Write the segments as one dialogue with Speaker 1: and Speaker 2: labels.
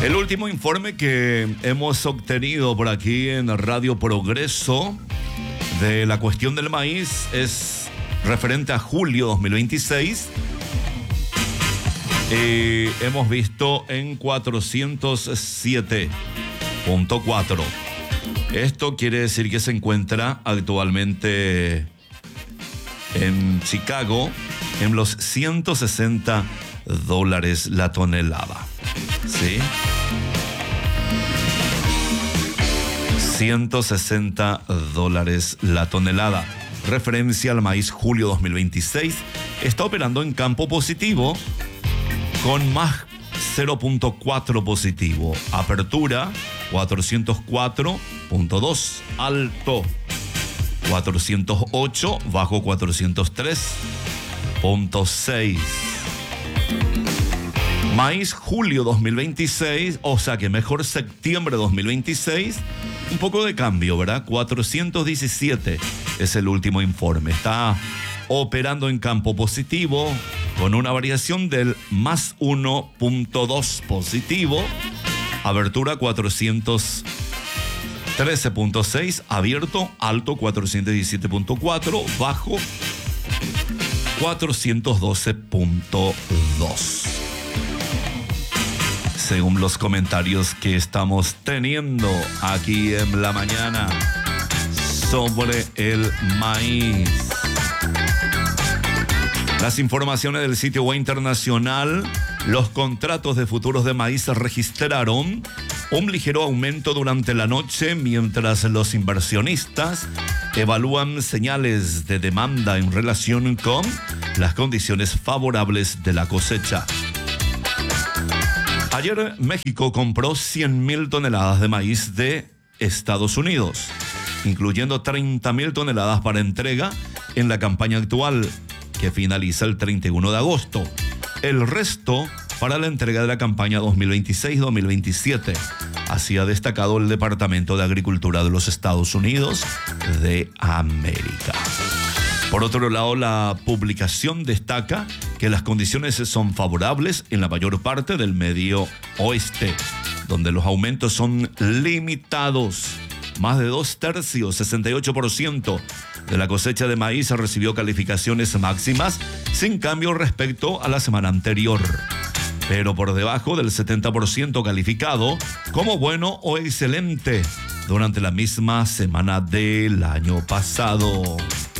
Speaker 1: El último informe que hemos obtenido por aquí en Radio Progreso de la cuestión del maíz es referente a julio 2026. Hemos visto en 407.4. Esto quiere decir que se encuentra actualmente en Chicago en los $160 la tonelada. ¿Sí? $160 la tonelada. Referencia al maíz julio 2026. Está operando en campo positivo con más 0.4 positivo. Apertura 404.2. Alto 408. Bajo 403.6. Maíz julio 2026, o sea que mejor septiembre 2026, un poco de cambio, ¿verdad? 417 es el último informe. Está operando en campo positivo con una variación del más 1.2 positivo. Abertura 413.6, abierto, alto 417.4, bajo 412.2. Según los comentarios que estamos teniendo aquí en la mañana sobre el maíz. Las informaciones del sitio web internacional: los contratos de futuros de maíz registraron un ligero aumento durante la noche mientras los inversionistas evalúan señales de demanda en relación con las condiciones favorables de la cosecha. Ayer México compró 100.000 toneladas de maíz de Estados Unidos, incluyendo 30.000 toneladas para entrega en la campaña actual, que finaliza el 31 de agosto. El resto para la entrega de la campaña 2026-2027. Así ha destacado el Departamento de Agricultura de los Estados Unidos de América. Por otro lado, la publicación destaca que las condiciones son favorables en la mayor parte del Medio Oeste, donde los aumentos son limitados. Más de 2/3, 68% de la cosecha de maíz recibió calificaciones máximas sin cambio respecto a la semana anterior, pero por debajo del 70% calificado como bueno o excelente durante la misma semana del año pasado.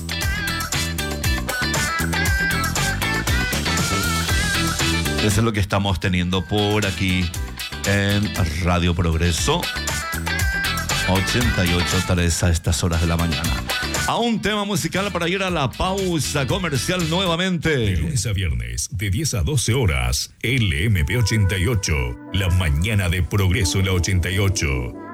Speaker 1: Eso es lo que estamos teniendo por aquí en Radio Progreso 88.3 a estas horas de la mañana. A un tema musical para ir a la pausa comercial nuevamente.
Speaker 2: De lunes a viernes, de 10 a 12 horas, LMP 88, la mañana de Progreso en la 88.